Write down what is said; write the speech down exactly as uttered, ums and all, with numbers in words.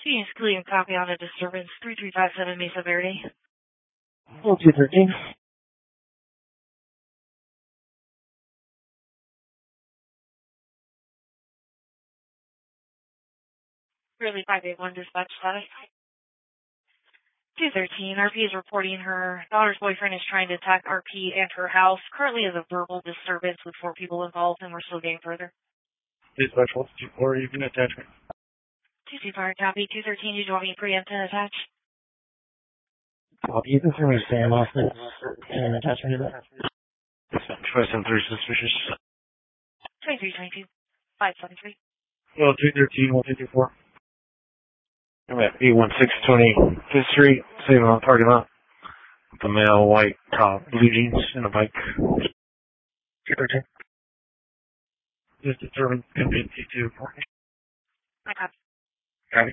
Please clear and copy on a disturbance three three five seven Mesa Verde. Well, two thirteen. Really five eight one dispatch status. two thirteen, R P is reporting her daughter's boyfriend is trying to attack R P and her house. Currently is a verbal disturbance with four people involved, and we're still getting further. Dispatch, what's two four, even attachment? two C fire copy. two thirteen, did you want me to preempt and attach? Copy. You can send me Sam Austin and attachment to that. Dispatch, five seven three, suspicious. twenty-three twenty-two, five seven three. Well, two thirteen, one two two four. I'm at eight one six twenty-fifth Street, same on parking lot. With a male, white, top, blue jeans, and a bike. two thirteen. Just determined, convince you to. I copy.